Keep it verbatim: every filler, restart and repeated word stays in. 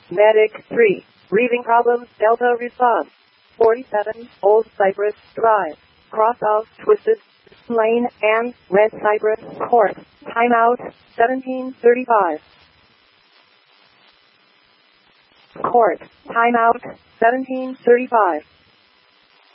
Medic three. Breathing problems, Delta response. forty-seven, Old Cypress Drive. Cross of Twisted Lane and Red Cypress Court. Timeout, seventeen thirty-five. Court. Timeout, seventeen thirty-five.